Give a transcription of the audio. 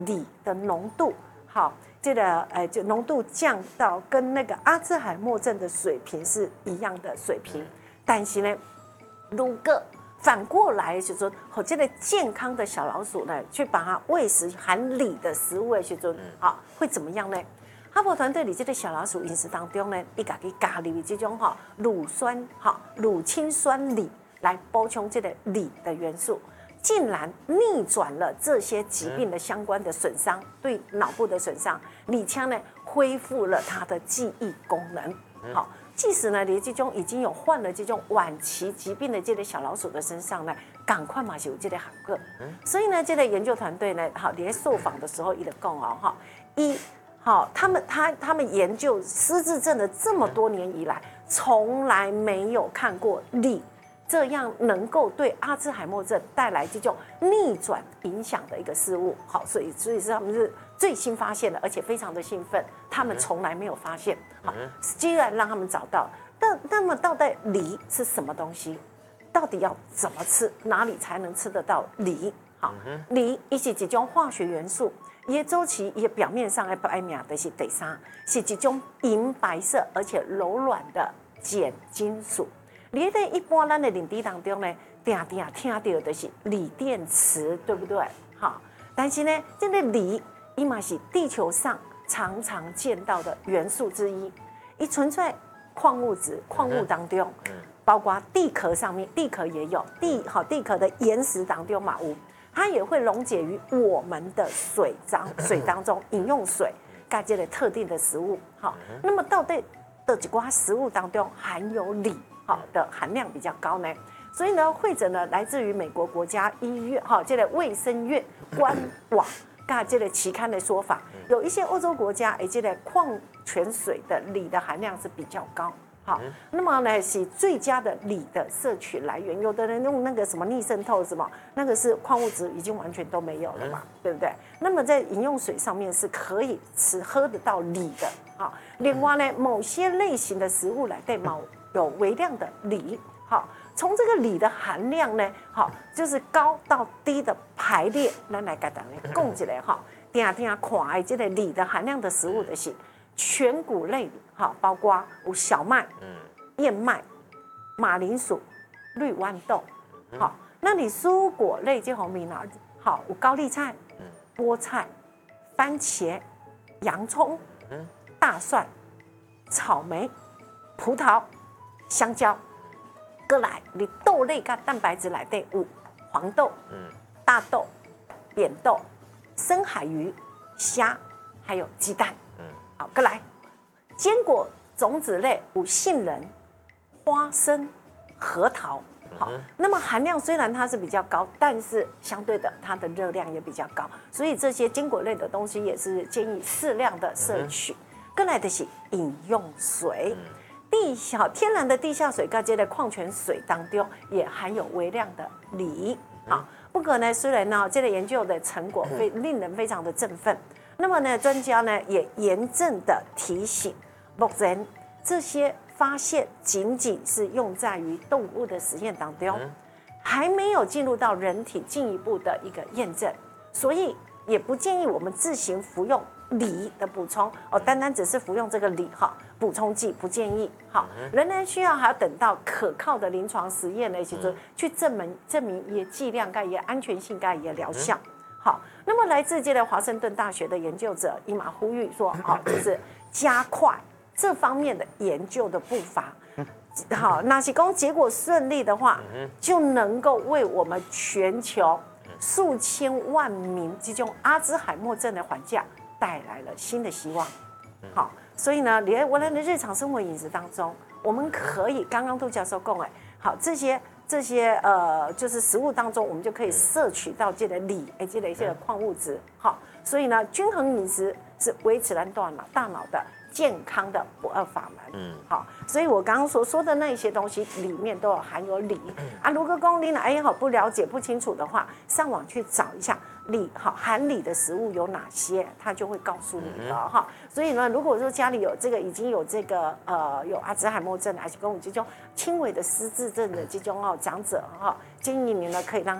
锂的浓度，好，这个就浓度降到跟那个阿兹海默症的水平是一样的水平，但是呢，如果反过来就是说，这个健康的小老鼠呢，去把它喂食含锂的食物的时候，好，会怎么样呢？哈佛团队里这个小老鼠饮食当中呢，伊家己加入这种乳酸乳氰酸锂来补充这个锂的元素，竟然逆转了这些疾病的相关的损伤，对脑部的损伤，李枪呢恢复了它的记忆功能。好，即使呢，你这种已经有患了这种晚期疾病的这个小老鼠的身上呢，赶快嘛是有这个含个。所以呢，这个研究团队呢，好，你在受访的时候，伊就讲好，他们研究失智症的这么多年以来，从来没有看过锂这样能够对阿兹海默症带来这种逆转影响的一个事物。好，所以是他们是最新发现的，而且非常的兴奋，他们从来没有发现。好，居然让他们找到。那么到底锂是什么东西？到底要怎么吃？哪里才能吃得到锂？好，锂它是一种化学元素。伊的周期，伊的表面上的白名就是第三，是一种银白色而且柔软的碱金属。你在一般咱的领地当中呢，定听到的是锂电池，对不对？好，但是呢，这个锂，伊嘛是地球上常常见到的元素之一。伊存在矿物质、矿物当中，包括地壳上面，地壳也有地壳的岩石当中嘛有。它也会溶解于我们的水当中，饮用水，加这个特定的食物。好，那么到底的几寡食物当中含有锂的含量比较高呢？所以呢，会者呢来自于美国国家医院这个卫生院官网，加这个期刊的说法，有一些欧洲国家这个矿泉水的锂的含量是比较高。好，那么呢是最佳的锂的摄取来源。有的人用那个什么逆渗透什么，那个是矿物质已经完全都没有了嘛，对不对？那么在饮用水上面是可以喝得到锂的。好，另外呢，某些类型的食物来对有微量的锂。好，从这个锂的含量呢，好，就是高到低的排列，咱来给大家讲一下定看的这个锂的含量的食物就是全谷类，包括有小麦、燕麦、马铃薯、绿豌豆。好，那你蔬果类这方面呢，好，有高丽菜、菠菜、番茄、洋葱、大蒜、草莓、葡萄、香蕉。过来，你豆类跟蛋白质来对有黄豆、大豆、扁豆、深海鱼、虾，还有鸡蛋。好，过来，坚果种子类有杏仁、花生、核桃。好，那么含量虽然它是比较高，但是相对的它的热量也比较高，所以这些坚果类的东西也是建议适量的摄取。过来的是饮用水。天然的地下水跟这类矿泉水当中也含有微量的锂。好，不过呢，虽然呢这个研究的成果令人非常的振奋，那么呢，专家呢也严正的提醒，目前这些发现仅仅是用在于动物的实验当中，还没有进入到人体进一步的一个验证，所以也不建议我们自行服用锂的补充单单只是服用这个锂补充剂不建议。好，仍然需要还要等到可靠的临床实验的时候去证明也剂量也安全性也疗效。好，那么来自这个华盛顿大学的研究者伊玛呼吁说，就是加快这方面的研究的步伐。好，那是说结果顺利的话，就能够为我们全球数千万名这种阿兹海默症的患者带来了新的希望。好，所以呢，我们的日常生活饮食当中，我们可以刚刚杜教授讲好这些就是食物当中，我们就可以摄取到这个锂这个矿物质。好，所以呢，均衡饮食是维持咱大脑的健康的不二法门。好，所以我刚刚所说的那些东西里面都有含有锂如果讲你不了解不清楚的话，上网去找一下锂含锂的食物有哪些，它就会告诉你了所以呢，如果说家里有已经有有阿兹海默症还是跟我这种轻微的失智症的这种长者建议你呢可以让